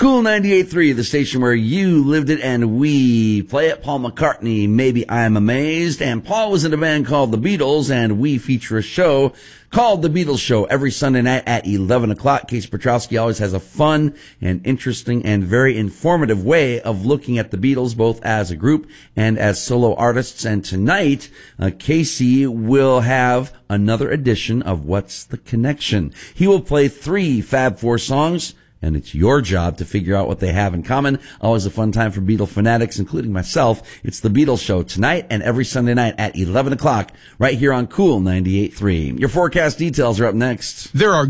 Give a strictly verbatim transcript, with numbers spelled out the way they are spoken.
Cool ninety-eight point three, the station where you lived it and we play it. Paul McCartney, Maybe I'm Amazed. And Paul was in a band called The Beatles, and we feature a show called The Beatles Show every Sunday night at eleven o'clock. Casey Petrowski always has a fun and interesting and very informative way of looking at the Beatles, both as a group and as solo artists. And tonight, uh, Casey will have another edition of What's the Connection? He will play three Fab Four songs, and it's your job to figure out what they have in common. Always a fun time for Beatle fanatics, including myself. It's The Beatles Show tonight and every Sunday night at eleven o'clock right here on Cool ninety-eight point three. Your forecast details are up next. There are